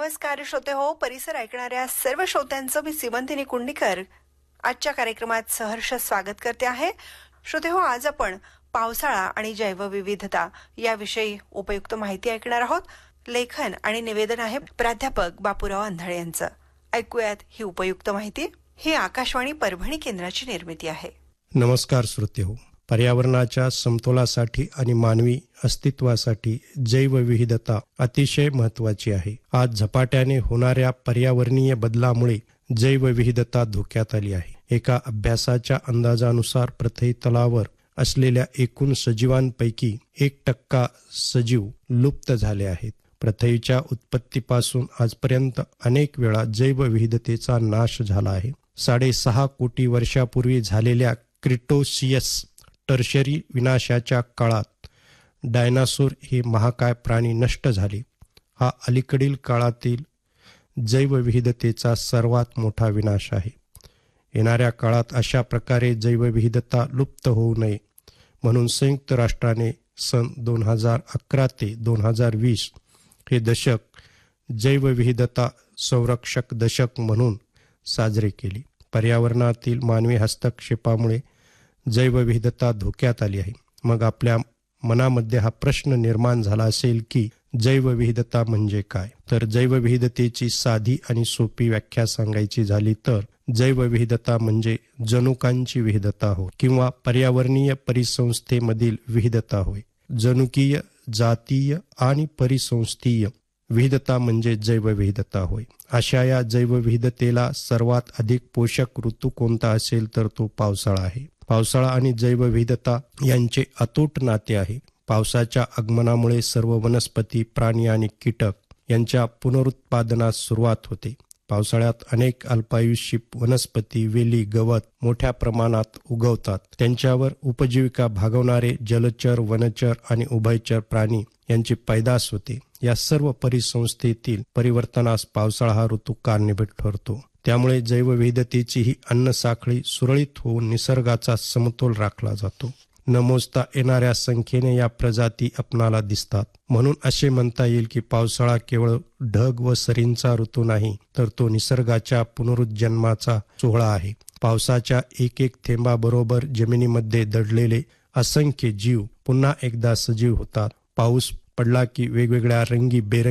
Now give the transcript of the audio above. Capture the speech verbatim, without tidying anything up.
नमस्कार श्रोते हो, परिसर ऐकणाऱ्या सर्व श्रोत्यांचं मी सीमंतिनी कुंडीकर आजच्या कार्यक्रमात सहर्ष स्वागत करते आहे. श्रोते हो, आज आपण पावसाळा आणि जैवविविधता याविषयी उपयुक्त माहिती ऐकणार आहोत. लेखन आणि निवेदन आहे प्राध्यापक बापूराव अंधाळे यांचं. ऐकूयात ही उपयुक्त माहिती. ही आकाशवाणी परभणी केंद्राची निर्मिती आहे. नमस्कार श्रोते हो, पर्यावरणाच्या समतोलासाठी आणि मानवी अस्तित्वासाठी जैवविविधता अतिशय महत्वाची आहे. आज झपाट्याने होणाऱ्या पर्यावरणीय बदलामुळे जैवविविधता धोक्यात आली आहे. एका अभ्यासाच्या अंदाजानुसार पृथ्वी तलावर असलेल्या एकूण सजीवांपैकी एक टक्का सजीव लुप्त झाले आहेत. पृथ्वीच्या उत्पत्तीपासून आजपर्यंत अनेक वेळा जैवविविधतेचा नाश झाला आहे. साडेसहा कोटी वर्षापूर्वी झालेल्या क्रिटोसियस टर्शरी विनाशाच्या काळात डायनासोर हे महाकाय प्राणी नष्ट झाले. हा अलीकडील काळातील जैवविविधतेचा सर्वात मोठा विनाश आहे. येणाऱ्या काळात अशा प्रकारे जैवविविधता लुप्त होऊ नये म्हणून संयुक्त राष्ट्राने सन दोन हजार अकरा ते दोन हजार वीस हे दशक जैवविविधता संरक्षक दशक म्हणून साजरे केले. पर्यावरणातील मानवी हस्तक्षेपामुळे जैवविविधता धोक्यात आली आहे. मग आपल्या मनामध्ये हा प्रश्न निर्माण झाला असेल की जैवविविधता म्हणजे काय? तर जैवविविधतेची साधी आणि सोपी व्याख्या सांगायची झाली तर जैवविविधता म्हणजे जनुकांची विविधता होय किंवा पर्यावरणीय परिसंस्थेमधील विविधता होय. जनुकीय, जातीय आणि परिसंस्थीय विविधता म्हणजे जैवविविधता होय. अशा या जैवविविधतेला सर्वात अधिक पोषक ऋतू कोणता असेल तर तो पावसाळा आहे. पावसाळा आणि जैवविविधता यांचे अतूट नाते आहे. पावसाच्या आगमनामुळे सर्व वनस्पती, प्राणी आणि कीटक यांच्या पुनरुत्पादनास सुरुवात होते. पावसाळ्यात अनेक अल्पायुषी वनस्पती, वेली, गवत मोठ्या प्रमाणात उगवतात. त्यांच्यावर उपजीविका भागवणारे जलचर, वनचर आणि उभयचर प्राणी यांची पैदास होते. या सर्व परिसंस्थेतील परिवर्तनास पावसाळा हा ऋतू कारणीभूत ठरतो. त्यामुळे जैवविविधतेची ही अन्न साखळी सुरळीत होऊन निसर्गाचा समतोल राखला जातो. न मोजता येणाऱ्या संख्येने या प्रजाती आपणाला दिसतात. म्हणून असे म्हणता येईल की पावसाळा केवळ ढग व सरींचा ऋतू नाही, तर तो निसर्गाच्या पुनरुज्जन्माचा सोहळा आहे. पावसाच्या एक एक थेंबाबरोबर जमिनीमध्ये दडलेले असंख्य जीव पुन्हा एकदा सजीव होतात. पाऊस पडला की वेगवेगळ्या रंगी बेरंगी